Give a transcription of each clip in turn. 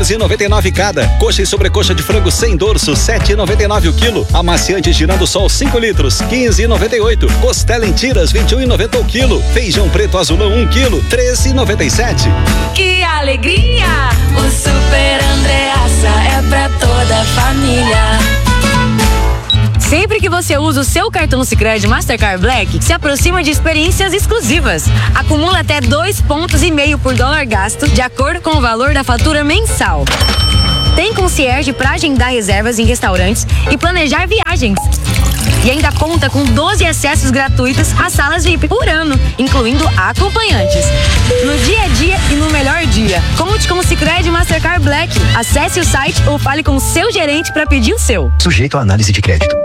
14,99 cada. Coxa e sobrecoxa de frango sem dorso, 7,99 o quilo. Amaciante Girando Sol 5 litros, 15,98. Costela em tiras, 21,90 o quilo. Feijão preto azulão 1 quilo, 13,97. Que alegria! O Super Andreassa é pra toda a família. Sempre que você usa o seu cartão Sicredi Mastercard Black, se aproxima de experiências exclusivas. Acumula até 2,5 pontos por dólar gasto, de acordo com o valor da fatura mensal. Tem concierge para agendar reservas em restaurantes e planejar viagens. E ainda conta com 12 acessos gratuitos às salas VIP por ano, incluindo acompanhantes. No dia a dia e no melhor dia, conte com o Sicredi Mastercard Black. Acesse o site ou fale com o seu gerente para pedir o seu. Sujeito à análise de crédito.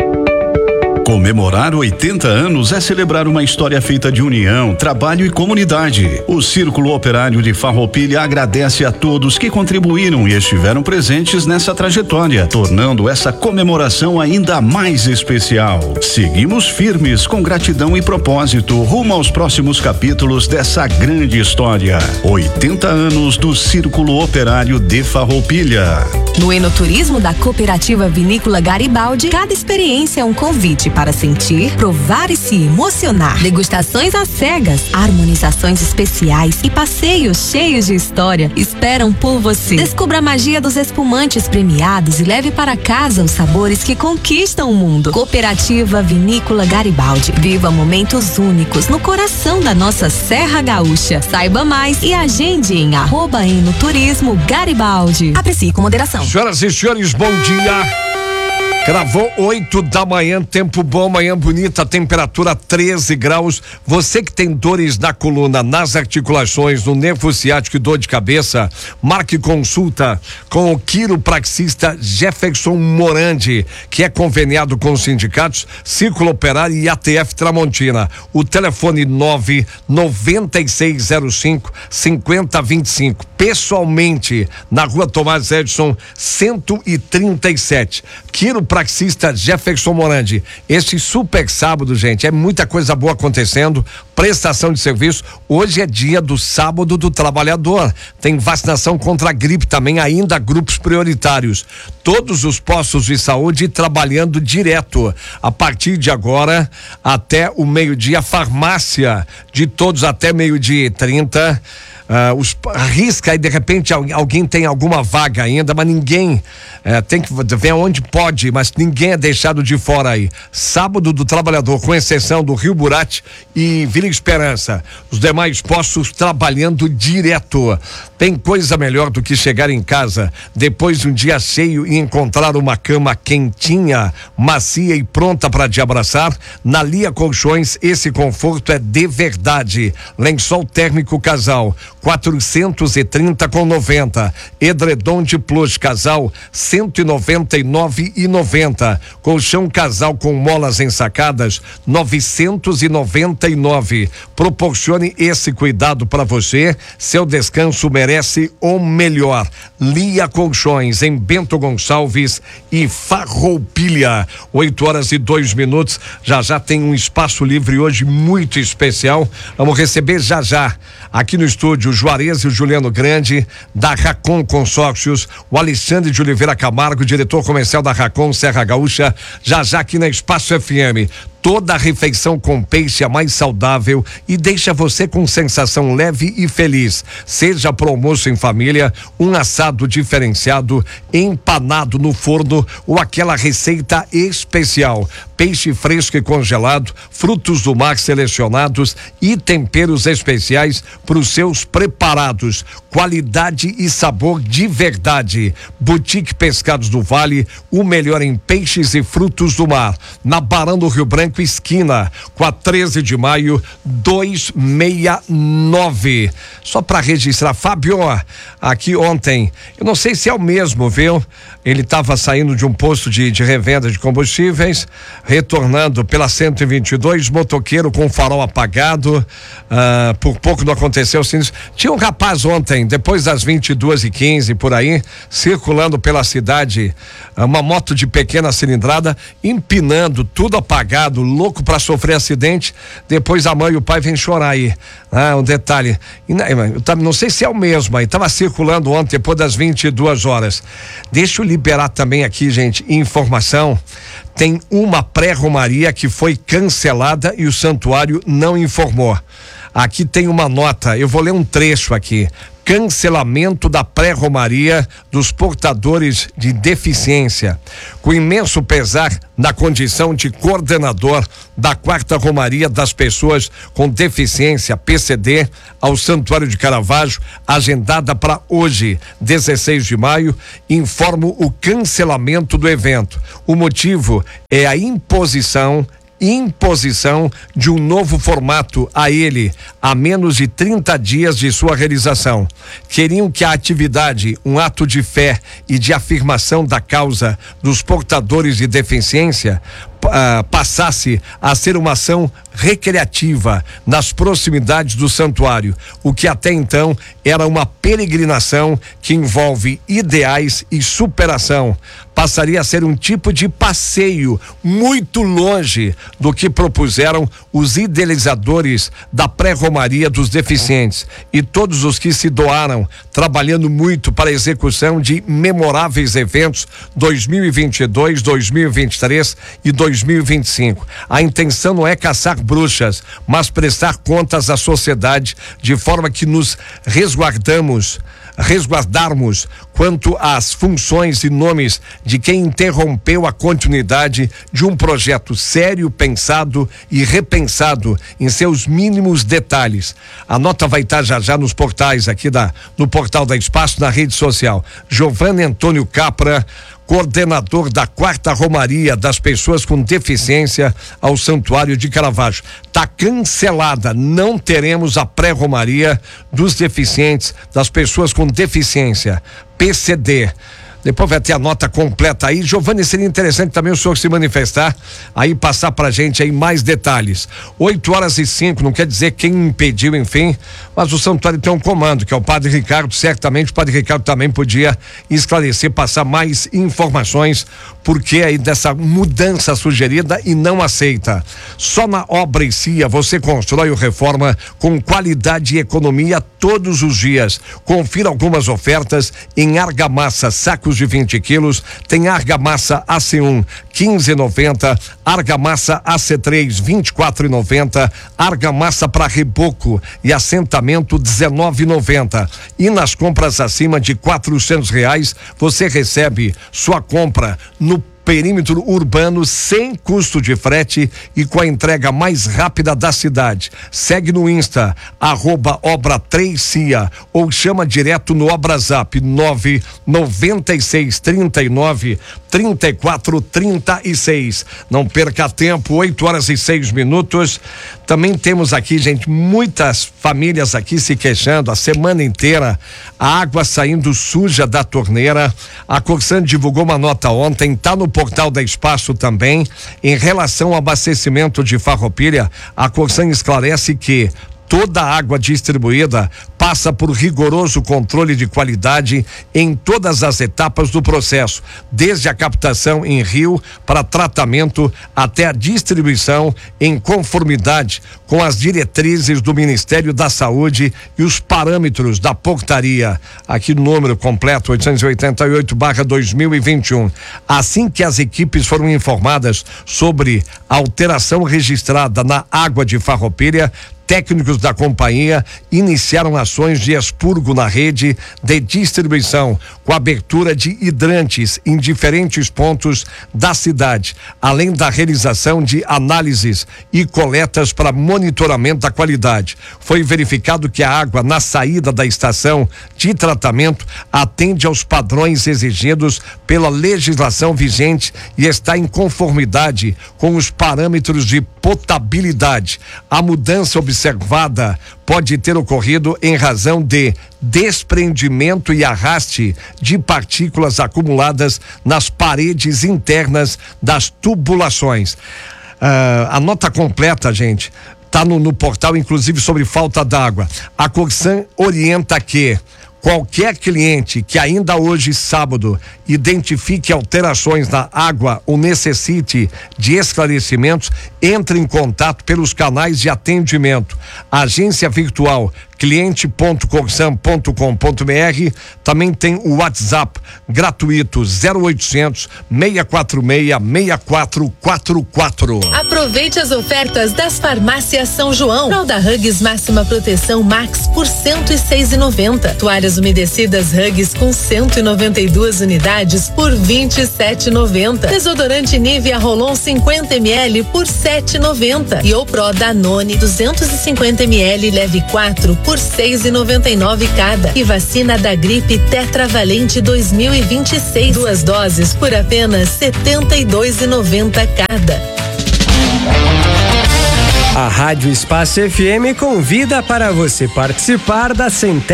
Comemorar 80 anos é celebrar uma história feita de união, trabalho e comunidade. O Círculo Operário de Farroupilha agradece a todos que contribuíram e estiveram presentes nessa trajetória, tornando essa comemoração ainda mais especial. Seguimos firmes com gratidão e propósito rumo aos próximos capítulos dessa grande história. 80 anos do Círculo Operário de Farroupilha. No enoturismo da Cooperativa Vinícola Garibaldi, cada experiência é um convite para sentir, provar e se emocionar. Degustações às cegas, harmonizações especiais e passeios cheios de história esperam por você. Descubra a magia dos espumantes premiados e leve para casa os sabores que conquistam o mundo. Cooperativa Vinícola Garibaldi. Viva momentos únicos no coração da nossa Serra Gaúcha. Saiba mais e agende em @enoturismo Garibaldi. Aprecie com moderação. Senhoras e senhores, bom dia. Gravou 8 da manhã, tempo bom, manhã bonita, temperatura 13 graus. Você que tem dores na coluna, nas articulações, no nervo ciático e dor de cabeça, marque consulta com o quiropraxista Jefferson Morandi, que é conveniado com os sindicatos Círculo Operário e ATF Tramontina. O telefone 99605-5025. Pessoalmente, na rua Tomás Edson, 137. Quiropraxista Jefferson Morandi. Esse super sábado, gente, é muita coisa boa acontecendo. Prestação de serviço. Hoje é dia do Sábado do Trabalhador. Tem vacinação contra a gripe também, ainda grupos prioritários. Todos os postos de saúde trabalhando direto. A partir de agora, até o meio-dia, farmácia de todos até 12h30. Arrisca aí, de repente alguém tem alguma vaga ainda, mas ninguém tem que ver onde pode, mas ninguém é deixado de fora aí. Sábado do Trabalhador, com exceção do Rio Burate e Vila Esperança. Os demais postos trabalhando direto. Tem coisa melhor do que chegar em casa depois de um dia cheio e encontrar uma cama quentinha, macia e pronta para te abraçar? Na Lia Colchões, esse conforto é de verdade. Lençol térmico casal 430,90. Edredom de plush casal 199,90. Colchão casal com molas ensacadas 999. Proporcione esse cuidado para você. Seu descanso merece o melhor. Lia Colchões, em Bento Gonçalves e Farroupilha. 8h02. Já tem um espaço livre hoje muito especial. Vamos receber já aqui no estúdio Juarez e o Juliano Grande, da Racon Consórcios, o Alexandre de Oliveira Camargo, diretor comercial da Racon Serra Gaúcha, já aqui na Espaço FM. Toda a refeição com peixe é mais saudável e deixa você com sensação leve e feliz. Seja para almoço em família, um assado diferenciado, empanado no forno ou aquela receita especial. Peixe fresco e congelado, frutos do mar selecionados e temperos especiais para os seus preparados. Qualidade e sabor de verdade. Boutique Pescados do Vale, o melhor em peixes e frutos do mar. Na Barão do Rio Branco, esquina com a 13 de maio 269. Só para registrar, Fábio, aqui ontem, eu não sei se é o mesmo, viu? Ele estava saindo de um posto de revenda de combustíveis, retornando pela 122, motoqueiro com o farol apagado, por pouco não aconteceu assim. Tinha um rapaz ontem, depois das 22h15 por aí, circulando pela cidade, uma moto de pequena cilindrada, empinando, tudo apagado, desesperado, louco para sofrer acidente, depois a mãe e o pai vêm chorar aí. Um detalhe, não sei se é o mesmo, aí estava circulando ontem depois das 22 horas. Deixa eu liberar também aqui, gente, informação. Tem uma pré-romaria que foi cancelada e o santuário não informou. Aqui tem uma nota, eu vou ler um trecho aqui. Cancelamento da pré-romaria dos portadores de deficiência. Com imenso pesar, na condição de coordenador da 4ª Romaria das Pessoas com Deficiência, PCD, ao Santuário de Caravaggio, agendada para hoje, 16 de maio, informo o cancelamento do evento. O motivo é a imposição de um novo formato a ele, a menos de 30 dias de sua realização. Queriam que a atividade, um ato de fé e de afirmação da causa dos portadores de deficiência, passasse a ser uma ação recreativa nas proximidades do santuário, o que até então era uma peregrinação que envolve ideais e superação. Passaria a ser um tipo de passeio muito longe do que propuseram os idealizadores da pré-romaria dos deficientes e todos os que se doaram, trabalhando muito para a execução de memoráveis eventos 2022, 2023 e 2025. A intenção não é caçar bruxas, mas prestar contas à sociedade de forma que nos resguardarmos quanto às funções e nomes de quem interrompeu a continuidade de um projeto sério, pensado e repensado em seus mínimos detalhes. A nota vai estar já nos portais aqui no portal da Espaço, na rede social. Giovanni Antônio Capra, coordenador da 4ª Romaria das Pessoas com Deficiência ao Santuário de Caravaggio. Está cancelada, não teremos a pré-romaria dos deficientes, das pessoas com deficiência, PCD. Depois vai ter a nota completa aí. Giovanni, seria interessante também o senhor se manifestar, aí passar pra gente aí mais detalhes. 8h05, não quer dizer quem impediu, enfim, mas o santuário tem um comando, que é o Padre Ricardo. Certamente o Padre Ricardo também podia esclarecer, passar mais informações, porque aí dessa mudança sugerida e não aceita. Só na obra em si, você constrói ou reforma com qualidade e economia todos os dias. Confira algumas ofertas em argamassa, sacos de 20 quilos, tem argamassa AC1 15,90, argamassa AC3 24,90, argamassa para reboco e assentamento 19,90. E nas compras acima de R$400 você recebe sua compra no perímetro urbano sem custo de frete e com a entrega mais rápida da cidade. Segue no Insta, @obra3cia, ou chama direto no Obrazap 996393436. Não perca tempo, 8h06. Também temos aqui, gente, muitas famílias aqui se queixando a semana inteira, a água saindo suja da torneira. A Corsan divulgou uma nota ontem, tá no portal da Espaço também. Em relação ao abastecimento de Farroupilha, a Corsan esclarece que toda a água distribuída passa por rigoroso controle de qualidade em todas as etapas do processo, desde a captação em rio para tratamento até a distribuição em conformidade com as diretrizes do Ministério da Saúde e os parâmetros da portaria. Aqui no número completo 888/2021. Assim que as equipes foram informadas sobre a alteração registrada na água de Farroupilha, técnicos da companhia iniciaram ações de expurgo na rede de distribuição, com abertura de hidrantes em diferentes pontos da cidade, além da realização de análises e coletas para monitoramento da qualidade. Foi verificado que a água na saída da estação de tratamento atende aos padrões exigidos pela legislação vigente e está em conformidade com os parâmetros de potabilidade. A mudança observada pode ter ocorrido em razão de desprendimento e arraste de partículas acumuladas nas paredes internas das tubulações. A nota completa, gente, tá no portal, inclusive sobre falta d'água. A Corsan orienta que Qualquer cliente que ainda hoje, sábado, identifique alterações na água ou necessite de esclarecimentos, entre em contato pelos canais de atendimento. Agência virtual cliente.corsan.com.br. Também tem o WhatsApp gratuito 0800 646 6444. Aproveite as ofertas das farmácias São João. Fralda Huggies máxima proteção Max por R$106,90. Toalhas umedecidas Huggies com 192 unidades por R$27,90. Desodorante Nivea Rolon 50 ml por R$7,90. E o Pro Danone 250 ml leve 4 por R$6,99 cada. E vacina da gripe Tetravalente 2026. 2 doses por apenas R$72,90 cada. A Rádio Espaço FM convida para você participar da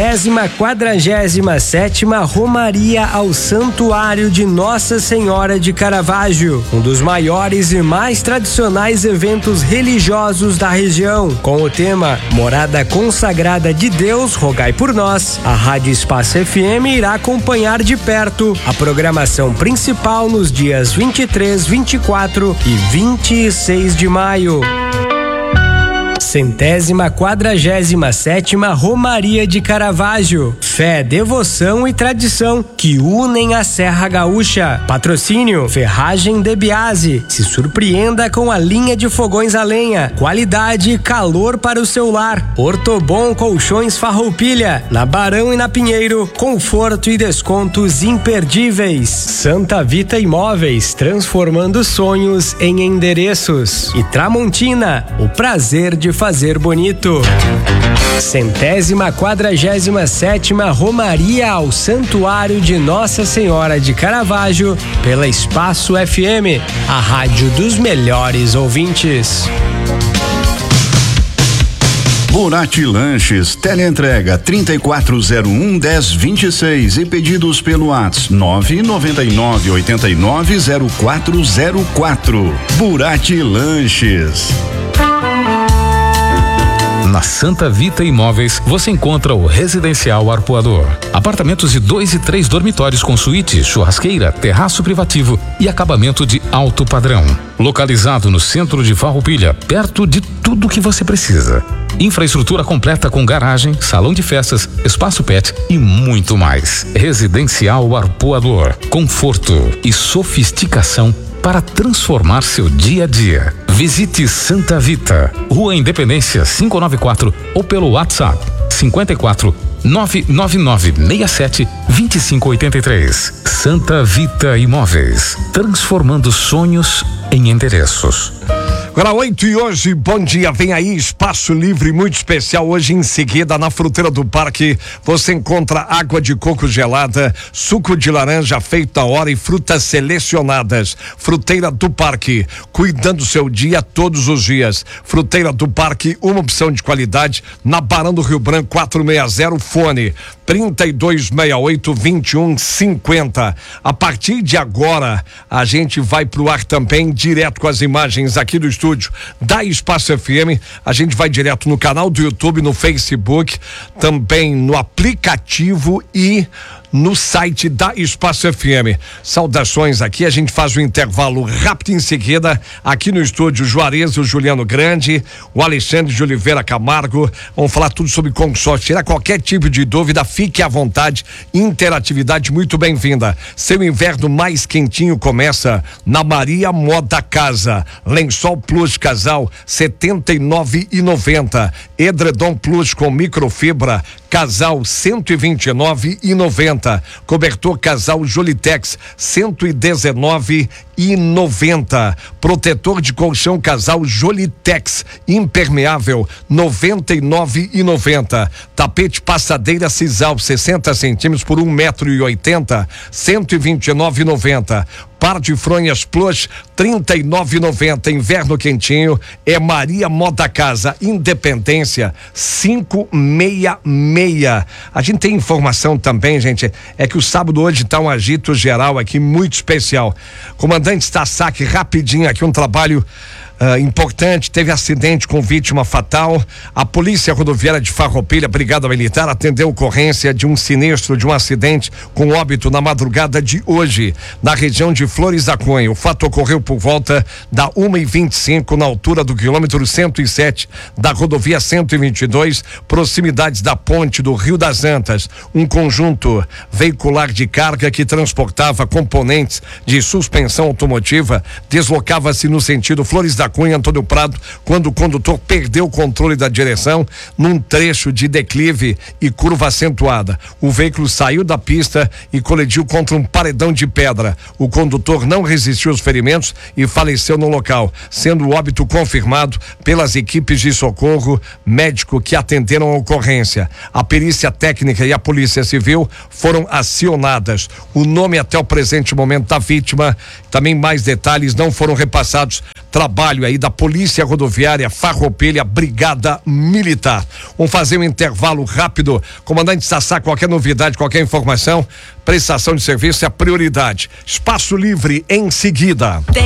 147ª Romaria ao Santuário de Nossa Senhora de Caravaggio, um dos maiores e mais tradicionais eventos religiosos da região. Com o tema Morada Consagrada de Deus, rogai por nós, a Rádio Espaço FM irá acompanhar de perto a programação principal nos dias 23, 24 e 26 de maio. 147ª Romaria de Caravaggio. Fé, devoção e tradição que unem a Serra Gaúcha. Patrocínio Ferragem De Biase. Se surpreenda com a linha de fogões a lenha. Qualidade e calor para o seu lar. Ortobon Colchões Farroupilha. Na Barão e na Pinheiro, conforto e descontos imperdíveis. Santa Vita Imóveis, transformando sonhos em endereços. E Tramontina, o prazer de fazer bonito. 147ª Romaria ao Santuário de Nossa Senhora de Caravaggio pela Espaço FM, a rádio dos melhores ouvintes. Burati Lanches, teleentrega 3401-1026 e pedidos pelo WhatsApp 999-890404. Burati Lanches. Na Santa Vita Imóveis, você encontra o Residencial Arpoador. Apartamentos de 2 e 3 dormitórios com suíte, churrasqueira, terraço privativo e acabamento de alto padrão. Localizado no centro de Farroupilha, perto de tudo que você precisa. Infraestrutura completa com garagem, salão de festas, espaço pet e muito mais. Residencial Arpoador. Conforto e sofisticação para transformar seu dia a dia. Visite Santa Vita, Rua Independência 594 ou pelo WhatsApp 54 99967 2583. Santa Vita Imóveis, transformando sonhos em endereços. Agora 8 e hoje, bom dia, vem aí espaço livre muito especial. Hoje em seguida na Fruteira do Parque você encontra água de coco gelada, suco de laranja feito à hora e frutas selecionadas. Fruteira do Parque, cuidando seu dia todos os dias. Fruteira do Parque, uma opção de qualidade na Barão do Rio Branco 460, fone 3268-2150. A partir de agora a gente vai pro ar também direto com as imagens aqui do estúdio da Espaço FM. A gente vai direto no canal do YouTube, no Facebook, também no aplicativo e no site da Espaço FM. Saudações aqui, a gente faz um intervalo rápido em seguida, aqui no estúdio Juarez, o Juliano Grande, o Alexandre de Oliveira Camargo, vamos falar tudo sobre consórcio. Tirar qualquer tipo de dúvida, fique à vontade, interatividade muito bem-vinda. Seu inverno mais quentinho começa na Maria Moda Casa. Lençol Plus Casal, R$79,90. Edredom Plus com microfibra Casal, R$129,90. Cobertor Casal Jolitex, R$119,90. Protetor de colchão Casal Jolitex impermeável, R$99,90. Tapete passadeira Sisal 60 centímetros por 1,80 m, R$129,90. Par de fronhas Plus, R$39,90. Inverno quentinho é Maria Moda Casa, Independência 566. A gente tem informação também, gente, é que o sábado hoje tá um agito geral aqui muito especial. Comandante Stassak, rapidinho aqui um trabalho importante, teve acidente com vítima fatal. A Polícia Rodoviária de Farroupilha, Brigada Militar, atendeu ocorrência de um sinistro, de um acidente com óbito na madrugada de hoje, na região de Flores da Cunha. O fato ocorreu por volta da 1h25, na altura do quilômetro 107 da rodovia 122, proximidades da ponte do Rio das Antas. Um conjunto veicular de carga que transportava componentes de suspensão automotiva deslocava-se no sentido Flores da Cunha, Antônio Prado, quando o condutor perdeu o controle da direção num trecho de declive e curva acentuada. O veículo saiu da pista e colidiu contra um paredão de pedra. O condutor não resistiu aos ferimentos e faleceu no local, sendo o óbito confirmado pelas equipes de socorro médico que atenderam a ocorrência. A perícia técnica e a Polícia Civil foram acionadas. O nome até o presente momento da vítima, também mais detalhes não foram repassados. Trabalho aí da Polícia Rodoviária Farroupilha, Brigada Militar. Vamos fazer um intervalo rápido. Comandante Sassá, qualquer novidade, qualquer informação, prestação de serviço é a prioridade. Espaço Livre em seguida.